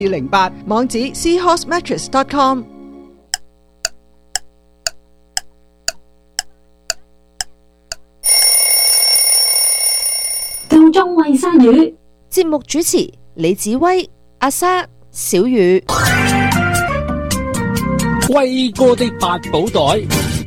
0208，網址 seahorsemattress.com。 夠鐘餵鯊魚。 節目主持李子威、阿莎、小雨。 威哥的八寶袋。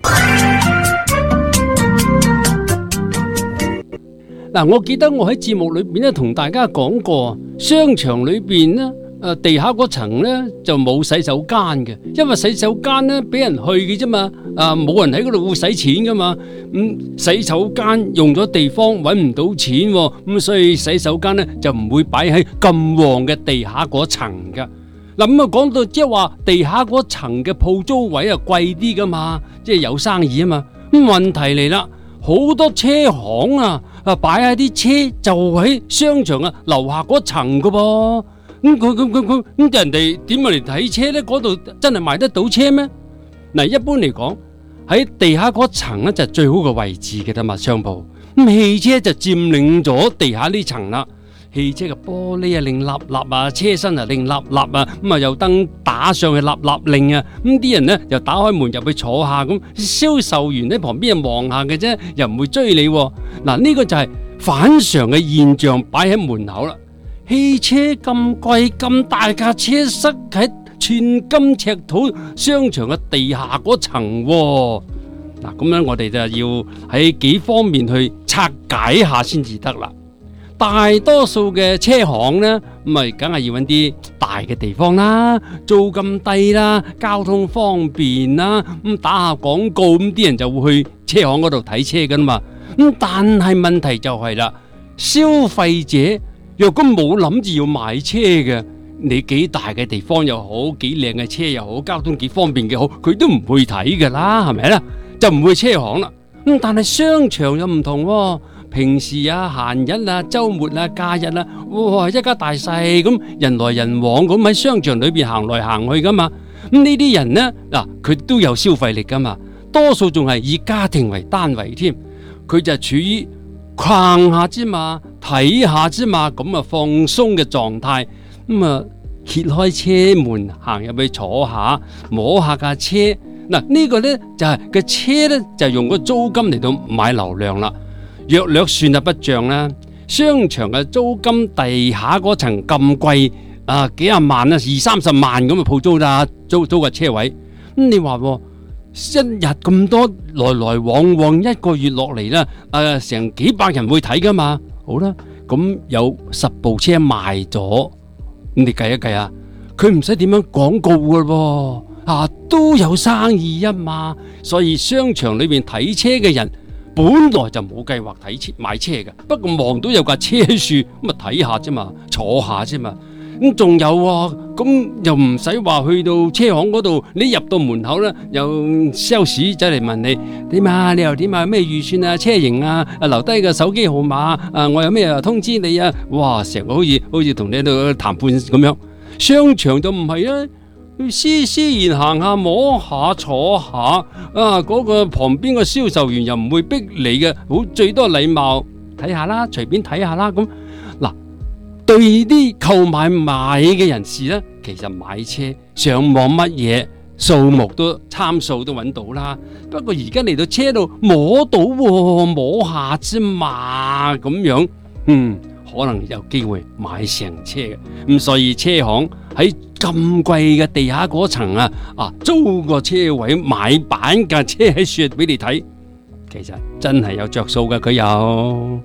嗱，我記得我喺節目裏邊咧同大家講過，商場裏邊咧地下嗰層咧就冇洗手間嘅，因為洗手間咧俾人去嘅啫嘛，冇人喺嗰度會使錢噶嘛，洗手間用咗地方搵唔到錢，咁所以洗手間咧就唔會擺喺咁旺嘅地下嗰層噶。嗱，咁講到即係話地下嗰層嘅鋪租位啊貴啲噶嘛，即係有生意啊嘛。咁問題嚟啦，好多車行擺喺啲車就喺商場樓下嗰層噶噃。咁人哋點嚟睇車呢？嗰度真係賣得到車咩？嗱，一般嚟講喺地下嗰層咧就最好嘅位置嘅嘛，商鋪。咁汽車就佔領咗地下呢層啦。汽車嘅玻璃令立立啊，車身令立立啊，咁有燈打上去立立令啊，咁啲人呢又打開門入去坐下，咁銷售員喺旁邊望下嘅啫，又唔會追你。嗱，呢個就係反常嘅現象擺喺門口啦。汽車咁貴咁大架車塞喺寸金尺土商場嘅地下嗰層，嗱，咁樣我哋就要喺幾方面去拆解下先至得啦。大多數嘅車行呢，咁梗係要揾啲大嘅地方啦，租金低啦，交通方便啦，咁打下廣告，咁啲人就會去車行嗰度睇車噶嘛。咁但係問題就係啦，消費者若果冇諗住要買車嘅，你幾大嘅地方又好，幾靚嘅車又好，交通幾方便嘅好，佢都唔會睇噶啦，係咪啦？就唔會車行啦。咁但係商場又唔同喎。平時閒日週末假日哇，一家大細咁人來人往咁喺商場裏邊行來行去噶嘛。咁呢啲人呢，嗱，佢都有消費力噶嘛，多數仲係以家庭為單位添，佢就處於逛下之嘛，睇下之嘛，咁放鬆嘅狀態，咁揭開車門行入去坐下，摸下架車。嗱，呢個呢就係個車呢就用個租金嚟到買流量啦。約略算不賬啦，商場嘅租金地下嗰層咁貴，幾廿萬20-30萬咁嘅鋪租啦，租個車位。咁你話一日咁多來來往往，一個月落嚟啦，成幾百人會睇噶嘛？好啦，咁有10部車賣咗，咁你計一計啊，佢唔使點樣廣告噶喎，都有生意啊嘛。所以商場裏邊睇車嘅人本來就冇計劃買車嘅，不過望到有架車樹咁睇下啫嘛，坐下啫嘛。咁仲有咁又唔使話去到車行嗰度，你入到門口咧，有 sales 走嚟問你點啊，你又點啊，咩預算啊，車型啊，留低個手機號碼我有咩通知你啊。哇，成個好似同你喺度談判咁樣。商場就唔係啊。斯斯然行下摸下坐下，嗰個旁邊個銷售員又唔會逼你嘅，好最多禮貌睇下啦，隨便睇下啦。咁嗱，對啲購買嘅人士呢，其實買車上網乜嘢數目都參數都揾到啦。不過而家嚟到車度摸到摸下之嘛，咁樣可能有機會買成車嘅。咁所以車行喺咁貴嘅地下嗰層租個車位買板架車喺雪俾你睇，其實真係有着數嘅。佢有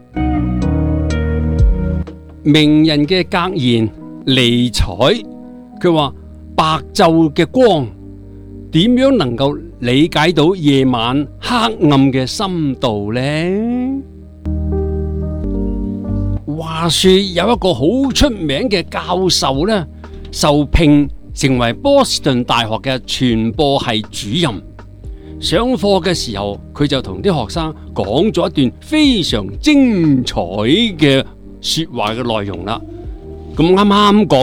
名人嘅格言尼采，佢話白晝嘅光點樣能夠理解到夜晚黑暗嘅深度呢？話說有一個好出名嘅教授呢，受聘成為波士頓大學嘅傳播系主任。上課嘅時候，佢就同啲學生講咗一段非常精彩嘅說話嘅內容啦。咁啱啱講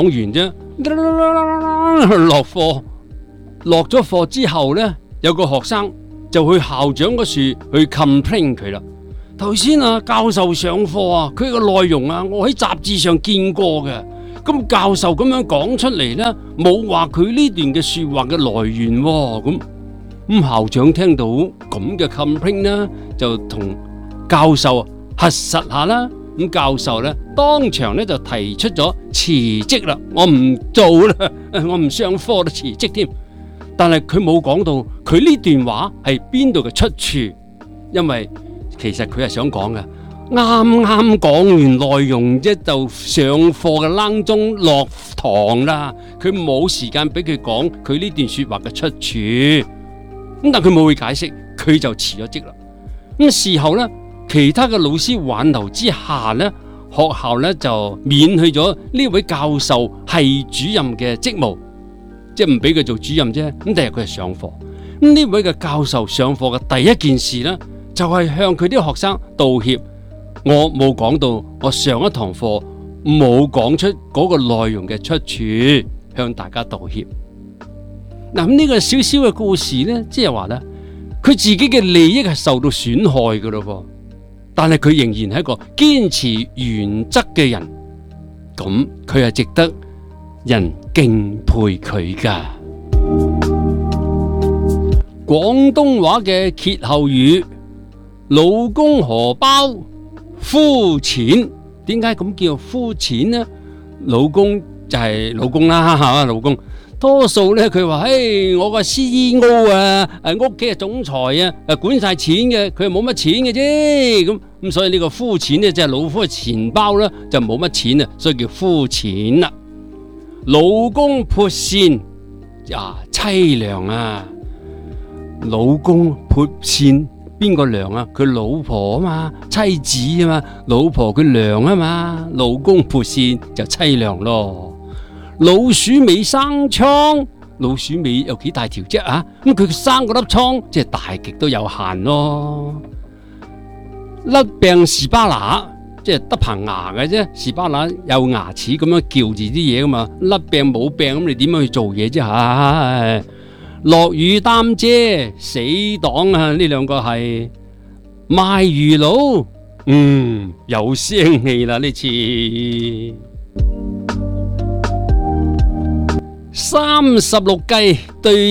完啫，落咗課之後呢，有個學生就去校長嗰處去 complain 佢啦。頭先教授上課佢個內容我喺雜誌上見過嘅。 咁教授咁樣講出嚟呢，冇話佢呢段嘅說話嘅來源喎。咁校長聽到咁嘅 complaint 呢，就同教授核實下啦。咁教授呢，當場呢就提出咗辭職啦，我唔做啦，我唔上課都辭職添。但係佢冇講到佢呢段話係邊度嘅出處，因為其實佢係想講嘅，啱啱講完內容啫，就上課嘅冷鐘落堂啦，佢冇時間俾佢講佢呢段說話嘅出處。咁但佢冇去解釋，佢就辭咗職啦。咁事後呢，其他嘅老師挽留之下呢，學校呢就免去咗呢位教授系主任嘅職務，即係唔俾佢做主任啫。咁第日佢係上課，咁呢位嘅教授上課嘅第一件事呢，就係向佢啲學生道歉。我冇講到我上一堂課冇講出嗰個內容嘅出處，向大家道歉。嗱，咁呢個小小嘅故事呢，即係話呢，佢自己嘅利益係受到損害噶咯，但係佢仍然係一個堅持原則嘅人，咁佢係值得人敬佩佢噶。廣東話嘅歇後語，老公荷包膚淺，點解咁叫膚淺呢？老公就係老公啦，係嘛，老公。多數咧，佢話：嘿，我個 CEO 啊，屋企係總裁啊，管晒錢嘅，佢係冇乜錢嘅啫。咁所以呢個膚淺咧，即係老夫嘅錢包咧，就冇乜錢啊，所以叫膚淺啦。老公潑線啊，凄涼啊！老公潑線邊個涼啊？佢老婆啊嘛，妻子啊嘛，老婆佢涼啊嘛，老公潑線就凄涼咯。老鼠尾生瘡，老鼠尾有幾大條啫啊？咁佢生嗰粒瘡，即係大極都有限咯。甩病士巴拿，即係得棚牙嘅啫。士巴拿有牙齒咁樣撬住啲嘢噶嘛，甩病冇病咁，你點樣去做嘢啫？唉，落雨擔遮，死黨啊！呢兩個係賣魚佬，有聲氣啦呢次。36計對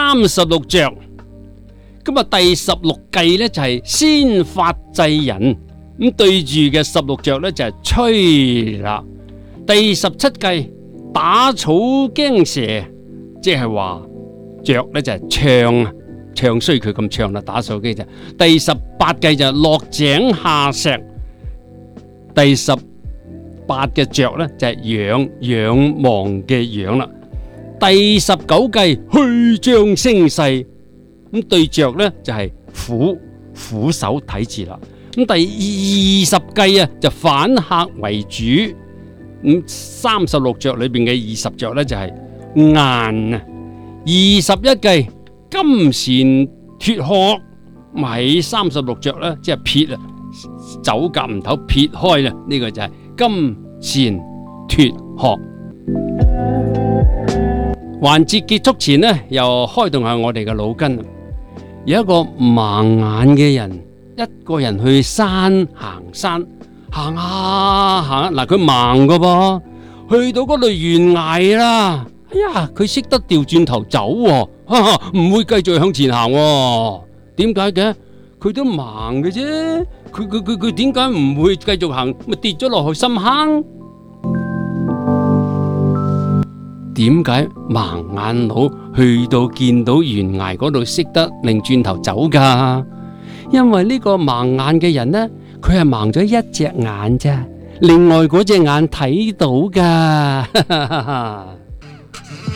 36着，咁啊第16計呢就係先發制人，咁對住嘅16着呢就係吹啦。第17計打草驚蛇，即係話着呢就係唱衰佢咁唱啦，打手機就。第18計就落井下石，第18嘅着呢就係仰望嘅仰啦。第19計虛張聲勢，咁對着呢就係俯首睇字啦。咁第20計啊就反客為主，咁36着裏邊嘅20着呢就係硬啊。21計金蟬脫殼，咪36着呢即係撇啊，走夾唔唞撇開啦，呢個就係金蟬脫殼。環節結束前呢，又開動下我哋嘅腦筋。有一個盲眼嘅人，一個人去山行山，行下行下，嗱佢盲噶噃，去到嗰度懸崖啦。哎呀，佢識得掉轉頭走喎，唔會繼續向前行喎。點解嘅？佢都盲嘅啫，佢點解唔會繼續行？咪跌咗落去深坑？點解盲眼佬去到見到懸崖嗰度識得擰轉頭走噶？因為呢個盲眼嘅人呢，佢係盲咗一隻眼啫，另外嗰隻眼睇到噶。